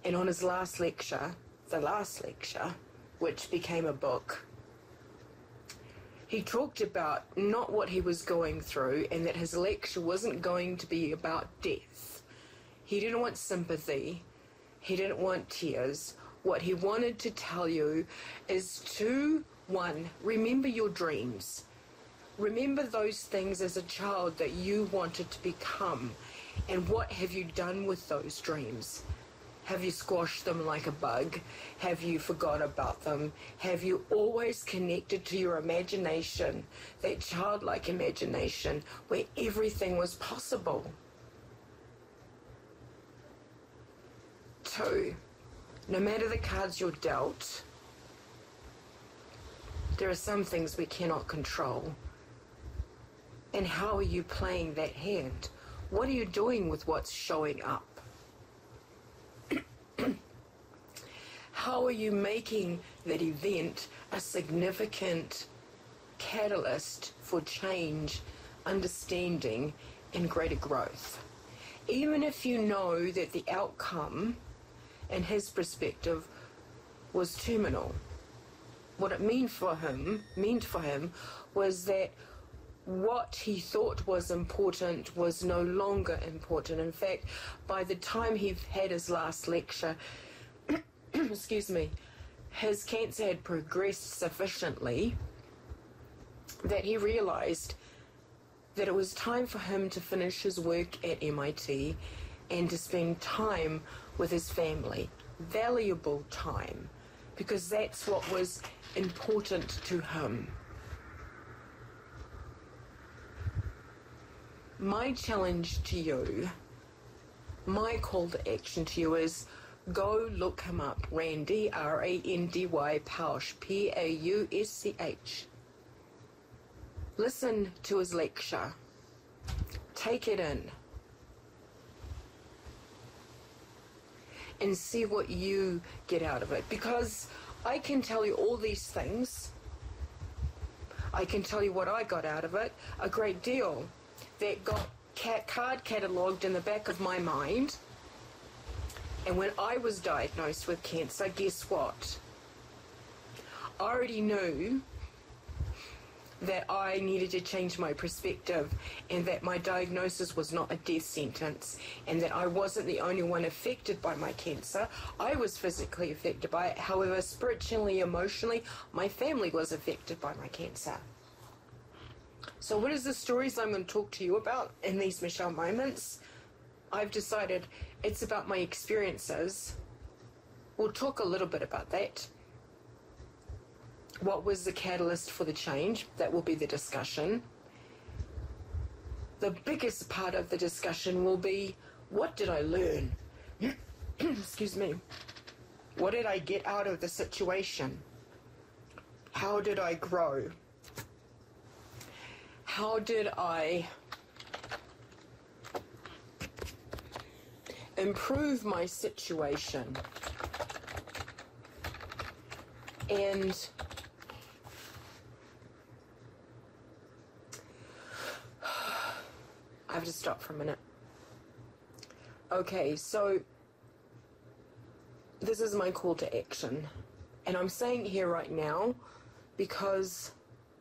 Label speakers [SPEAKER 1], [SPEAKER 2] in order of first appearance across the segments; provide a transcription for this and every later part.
[SPEAKER 1] And on his last lecture, the last lecture, which became a book, he talked about not what he was going through, and that his lecture wasn't going to be about death. He didn't want sympathy. He didn't want tears. What he wanted to tell you is to, one, remember your dreams. Remember those things as a child that you wanted to become. And what have you done with those dreams? Have you squashed them like a bug? Have you forgot about them? Have you always connected to your imagination, that childlike imagination where everything was possible? 2, no matter the cards you're dealt, there are some things we cannot control. And how are you playing that hand? What are you doing with what's showing up? How are you making that event a significant catalyst for change, understanding, and greater growth? Even if you know that the outcome, in his perspective, was terminal. What it meant for him was that what he thought was important was no longer important. In fact, by the time he had his last lecture, excuse me, his cancer had progressed sufficiently that he realized that it was time for him to finish his work at MIT and to spend time with his family. Valuable time, because that's what was important to him. My challenge to you, my call to action to you is go look him up. Randy, R-A-N-D-Y, Pausch, P-A-U-S-C-H. Listen to his lecture. Take it in. And see what you get out of it. Because I can tell you all these things. I can tell you what I got out of it. A great deal. That got card catalogued in the back of my mind. And when I was diagnosed with cancer, guess what? I already knew that I needed to change my perspective, and that my diagnosis was not a death sentence, and that I wasn't the only one affected by my cancer. I was physically affected by it. However, spiritually, emotionally, my family was affected by my cancer. So what is the stories I'm going to talk to you about in these Michelle moments? I've decided it's about my experiences. We'll talk a little bit about that. What was the catalyst for the change? That will be the discussion. The biggest part of the discussion will be, what did I learn? Excuse me. What did I get out of the situation? How did I grow? How did I improve my situation? And I have to stop for a minute. Okay, so this is my call to action. And I'm saying here right now because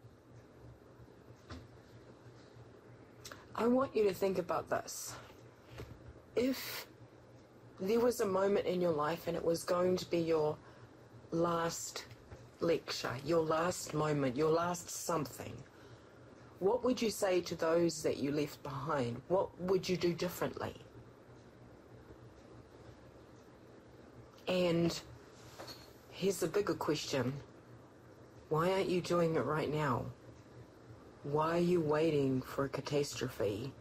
[SPEAKER 1] I want you to think about this. If there was a moment in your life and it was going to be your last lecture, your last moment, your last something, what would you say to those that you left behind? What would you do differently? And here's the bigger question. Why aren't you doing it right now? Why are you waiting for a catastrophe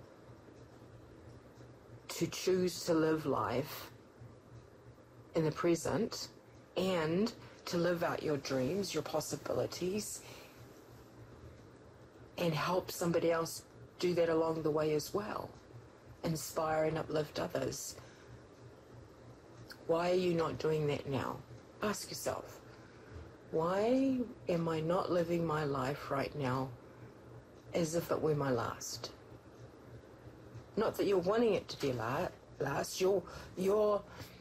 [SPEAKER 1] to choose to live life in the present and to live out your dreams, your possibilities, and help somebody else do that along the way as well? Inspire and uplift others. Why are you not doing that now? Ask yourself, why am I not living my life right now as if it were my last? Not that you're wanting it to be last. You're